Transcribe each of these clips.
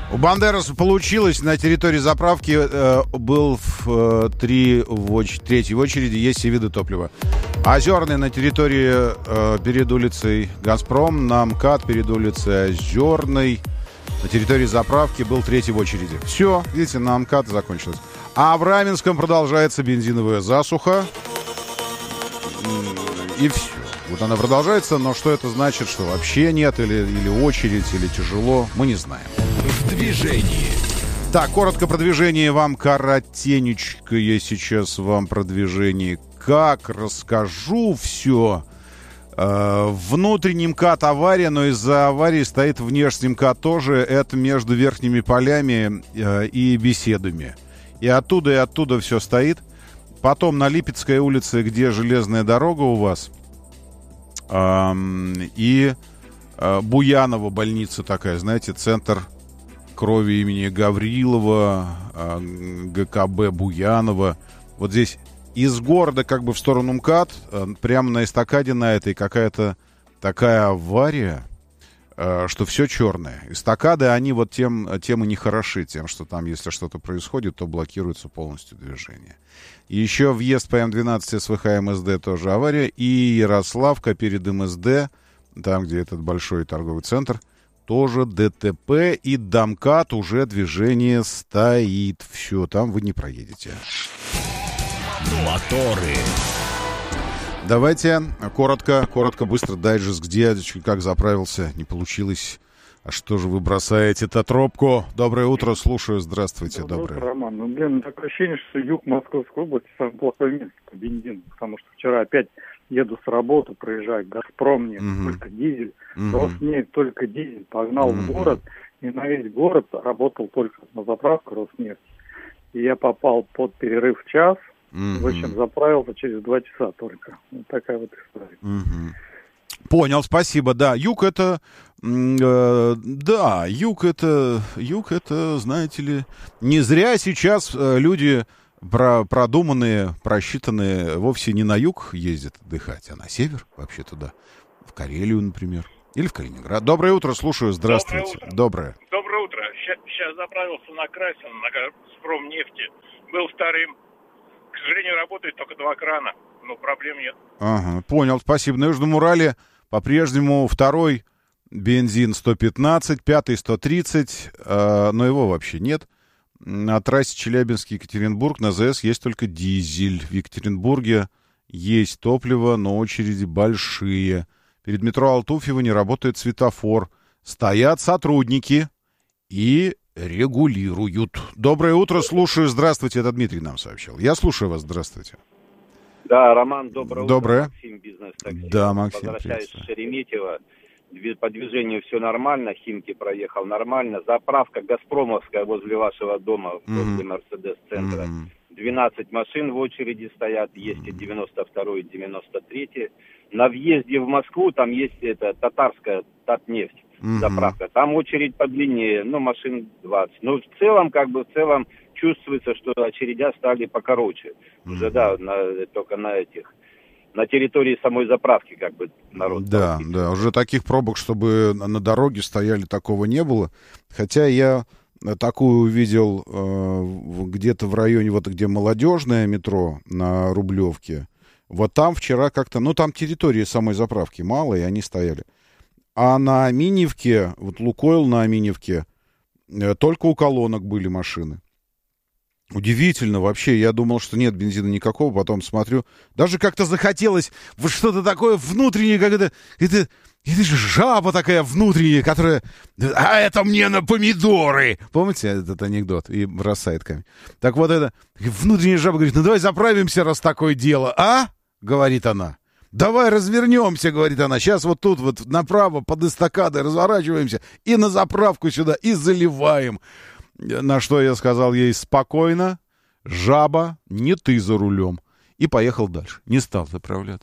У Бандераса получилось. На территории заправки был в третьей очереди. Есть все виды топлива. Озерный на территории перед улицей Газпром. На МКАД перед улицей Озерной. На территории заправки был третий в очереди. Все, видите, на МКАД закончилось. А в Раменском продолжается бензиновая засуха. И все. Вот она продолжается, но что это значит, что вообще нет, или очередь, или тяжело, мы не знаем. В движении. Так, коротко про движение вам, коротенечко я сейчас вам про движение как расскажу все. Внутренний МКАД авария, но из-за аварии стоит внешний МКАД тоже. Это между верхними полями и беседами. И оттуда все стоит. Потом на Липецкой улице, где железная дорога у вас, и Буянова больница такая, знаете, центр крови имени Гаврилова, ГКБ Буянова. Вот здесь из города как бы в сторону МКАД, прямо на эстакаде на этой какая-то такая авария, что все черное. Эстакады, они вот тем и не хороши, тем, что там, если что-то происходит, то блокируется полностью движение. И еще въезд по М12 СВХ МСД тоже авария. И Ярославка перед МСД, там, где этот большой торговый центр, тоже ДТП. И до МКАД уже движение стоит. Все, там вы не проедете. Моторы. Давайте коротко, быстро дайджест, где, как заправился, не получилось. А что же вы бросаете-то трубку? Доброе утро, слушаю, здравствуйте. Доброе утро, Роман. Ну, такое ощущение, что юг Московской области самое плохое место по бензину, потому что вчера опять еду с работы, проезжаю Газпром, мне только дизель, Роснефть только дизель, погнал в город, и на весь город работал только на заправку Роснефть. И я попал под перерыв в час, в общем, заправился через 2 часа только. Вот такая вот история. Понял, спасибо. Да, юг это, юг это, знаете ли, не зря сейчас люди продуманные, просчитанные вовсе не на юг ездят отдыхать, а на север, вообще туда, в Карелию, например, или в Калининград. Доброе утро, слушаю, здравствуйте. Доброе утро. Сейчас заправился на Красина, на Газпромнефти. Был вторым. К сожалению, работает только 2 крана, но проблем нет. Ага, понял, спасибо. На Южном Урале по-прежнему второй бензин 115, пятый 130, но его вообще нет. На трассе Челябинск-Екатеринбург на ЗС есть только дизель. В Екатеринбурге есть топливо, но очереди большие. Перед метро Алтуфьево не работает светофор. Стоят сотрудники и регулируют. Доброе утро, слушаю. Здравствуйте, это Дмитрий нам сообщил. Я слушаю вас, здравствуйте. Да, Роман, доброе утро. Доброе. Максим, бизнес-такси. Да, Максим, возвращаюсь с Шереметьево. По движению все нормально, Химки проехал нормально. Заправка Газпромовская возле вашего дома, возле Мерседес-центра. 12 машин в очереди стоят, есть и 92-й, и 93-й. На въезде в Москву там есть татарская Татнефть. Заправка. Там очередь подлиннее, машин 20. Но в целом чувствуется, что очередя стали покороче. Уже, только на территории самой заправки народ. Да, уже таких пробок, чтобы на дороге стояли, такого не было. Хотя я такую увидел где-то в районе, вот где молодежное метро на Рублевке. Вот там вчера как-то, там территории самой заправки мало, и они стояли. А на Аминьевке, вот Лукойл на Аминьевке, только у колонок были машины. Удивительно вообще, я думал, что нет бензина никакого, потом смотрю, даже как-то захотелось вот что-то такое внутреннее, как это же жаба такая внутренняя, которая, а это мне на помидоры, помните этот анекдот, и бросает камень. Так вот это, внутренняя жаба говорит, давай заправимся, раз такое дело, говорит она. Давай развернемся, говорит она, сейчас вот тут вот направо под эстакадой разворачиваемся и на заправку сюда, и заливаем. На что я сказал ей: спокойно, жаба, не ты за рулем. И поехал дальше. Не стал заправляться.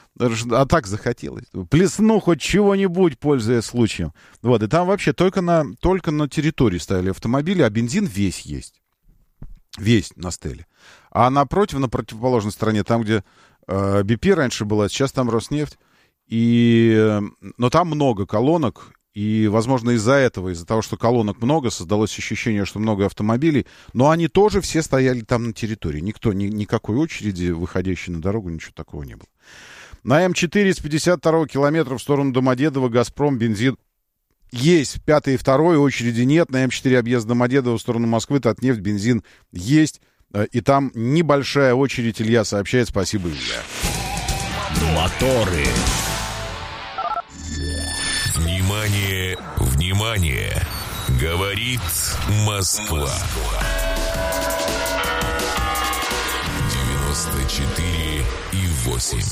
А так захотелось. Плесну хоть чего-нибудь, пользуясь случаем. Вот, и там вообще только на территории стояли автомобили, а бензин весь есть. Весь на стеле. А напротив, на противоположной стороне, там, где BP раньше была, сейчас там Роснефть. Но там много колонок, И, возможно, из-за этого, из-за того, что колонок много, создалось ощущение, что много автомобилей. Но они тоже все стояли там на территории. Никто, никакой очереди, выходящей на дорогу, ничего такого не было. На М4 с 52-го километра в сторону Домодедово «Газпром» бензин есть. 5-й и 2-й очереди нет. На М4 объезд Домодедово в сторону Москвы «Татнефть» бензин есть. И там небольшая очередь. Илья сообщает. Спасибо, Илья. Моторы. Внимание, внимание! Говорит Москва. 94,8.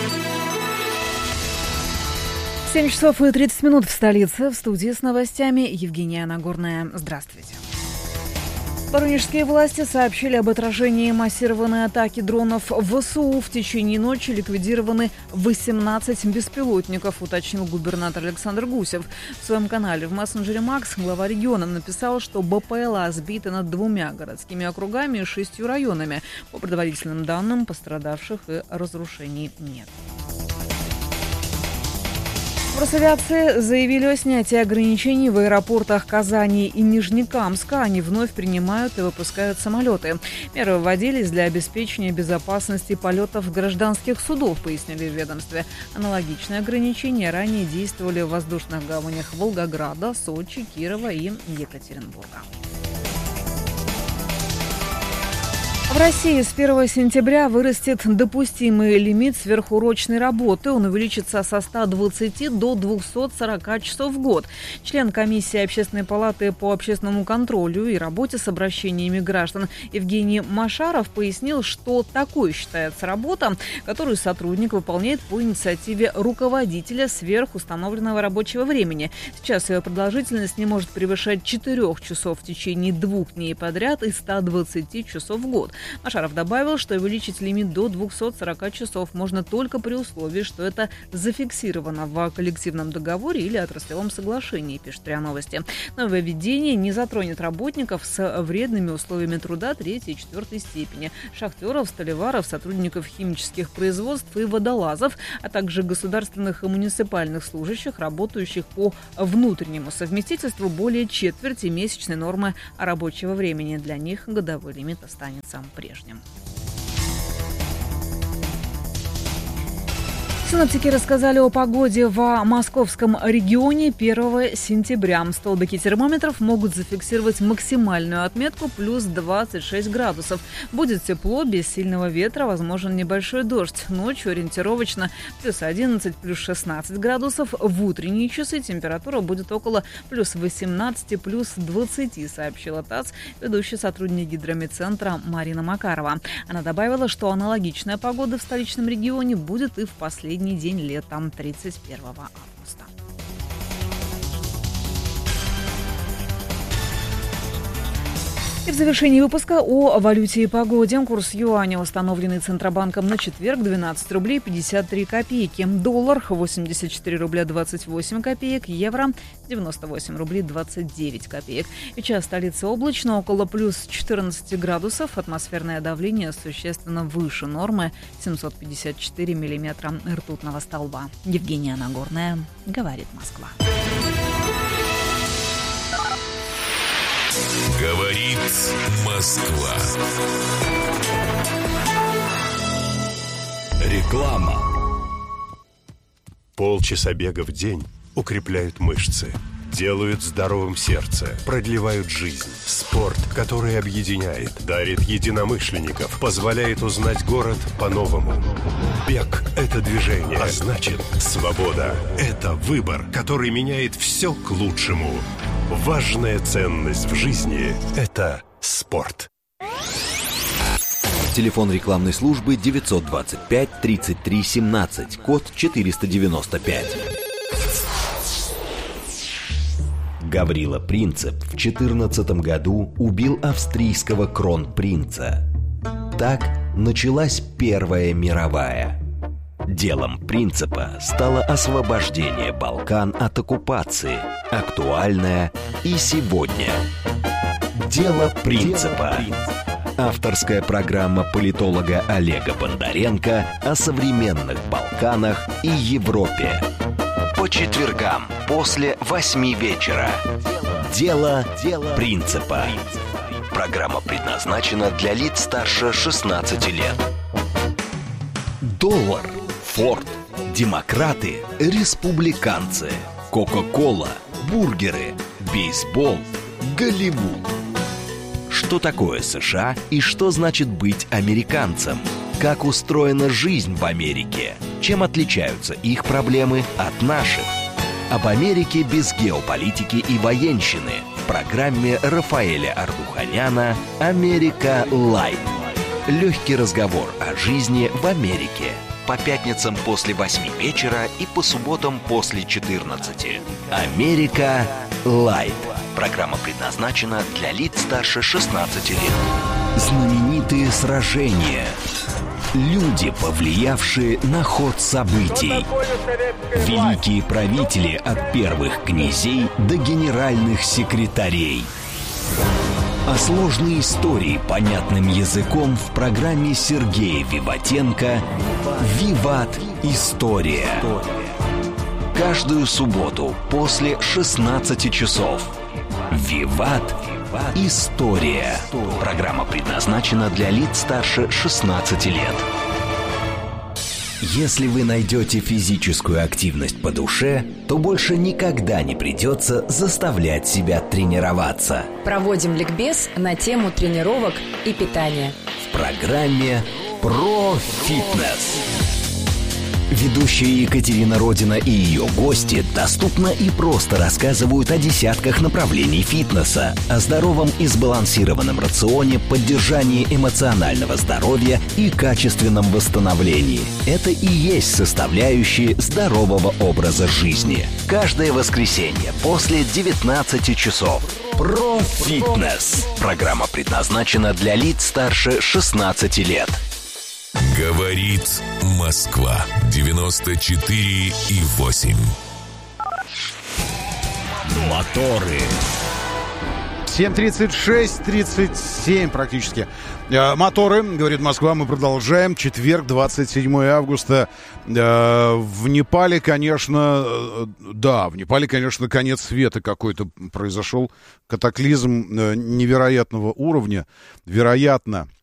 7 часов и 30 минут в столице. В студии с новостями Евгения Нагорная. Здравствуйте. Воронежские власти сообщили об отражении массированной атаки дронов ВСУ. В течение ночи ликвидированы 18 беспилотников, уточнил губернатор Александр Гусев. В своем канале в мессенджере Макс глава региона написал, что БПЛА сбиты над 2 городскими округами и 6 районами. По предварительным данным, пострадавших и разрушений нет. В Росавиации заявили о снятии ограничений в аэропортах Казани и Нижнекамска. Они вновь принимают и выпускают самолеты. Меры вводились для обеспечения безопасности полетов гражданских судов, пояснили в ведомстве. Аналогичные ограничения ранее действовали в воздушных гаванях Волгограда, Сочи, Кирова и Екатеринбурга. В России с 1 сентября вырастет допустимый лимит сверхурочной работы. Он увеличится со 120 до 240 часов в год. Член комиссии Общественной палаты по общественному контролю и работе с обращениями граждан Евгений Машаров пояснил, что такой считается работа, которую сотрудник выполняет по инициативе руководителя сверх установленного рабочего времени. Сейчас ее продолжительность не может превышать 4 часов в течение 2 дней подряд и 120 часов в год. Машаров добавил, что увеличить лимит до 240 часов можно только при условии, что это зафиксировано в коллективном договоре или отраслевом соглашении, пишет РИА Новости. Нововведение не затронет работников с вредными условиями труда 3 и 4 степени, шахтеров, столеваров, сотрудников химических производств и водолазов, а также государственных и муниципальных служащих, работающих по внутреннему совместительству более четверти месячной нормы рабочего времени. Для них годовой лимит останется прежним. Синоптики рассказали о погоде в московском регионе 1 сентября. Столбики термометров могут зафиксировать максимальную отметку плюс 26 градусов. Будет тепло, без сильного ветра, возможен небольшой дождь. Ночью ориентировочно плюс 11, плюс 16 градусов. В утренние часы температура будет около плюс 18, плюс 20, сообщила ТАСС ведущий сотрудник гидрометцентра Марина Макарова. Она добавила, что аналогичная погода в столичном регионе будет и в последний день летом 31 августа. И в завершении выпуска о валюте и погоде. Курс юаня, установленный Центробанком на четверг, 12 рублей 53 копейки. Доллар 84 рубля 28 копеек. Евро 98 рублей 29 копеек. Сейчас столица облачно, около плюс 14 градусов. Атмосферное давление существенно выше нормы 754 миллиметра ртутного столба. Евгения Нагорная, говорит Москва. Говорит Москва. Реклама. Полчаса бега в день укрепляют мышцы, делают здоровым сердце, продлевают жизнь. Спорт, который объединяет, дарит единомышленников, позволяет узнать город по-новому. Бег – это движение, а значит, свобода – это выбор, который меняет все к лучшему. Важная ценность в жизни – это спорт. Телефон рекламной службы 925 33 17, код 495. Гаврила Принцип в 2014 году убил австрийского кронпринца. Так началась Первая мировая. Делом Принципа стало освобождение Балкан от оккупации, актуальное и сегодня. Дело Принципа. Авторская программа политолога Олега Бондаренко о современных Балканах и Европе. по четвергам после 8 вечера. Дело принципа. Программа предназначена для лиц старше 16 лет. Доллар, Форд, демократы, республиканцы, Кока-кола, бургеры, бейсбол, Голливуд. Что такое США и что значит быть американцем? Как устроена жизнь в Америке? Чем отличаются их проблемы от наших? Об Америке без геополитики и военщины в программе Рафаэля Ардуханяна «Америка Лайт». Легкий разговор о жизни в Америке. По пятницам после 8 вечера и по субботам после 14. «Америка Лайт». Программа предназначена для лиц старше 16 лет. Знаменитые сражения. Люди, повлиявшие на ход событий. Великие правители от первых князей до генеральных секретарей. А сложные истории понятным языком в программе Сергея Виватенко «Виват. История». Каждую субботу после 16 часов. «Виват. История». Программа предназначена для лиц старше 16 лет. Если вы найдете физическую активность по душе, то больше никогда не придется заставлять себя тренироваться. Проводим ликбез на тему тренировок и питания. В программе «Про фитнес». Ведущая Екатерина Родина и ее гости доступно и просто рассказывают о десятках направлений фитнеса, о здоровом и сбалансированном рационе, поддержании эмоционального здоровья и качественном восстановлении. Это и есть составляющие здорового образа жизни. Каждое воскресенье после 19 часов. Про фитнес. Программа предназначена для лиц старше 16 лет. Говорит Москва 94,8. Моторы. 7:36, 37 практически. Моторы, говорит Москва, мы продолжаем. Четверг, 27 августа. В Непале, конечно, конец света какой-то произошел. Катаклизм невероятного уровня. Вероятно,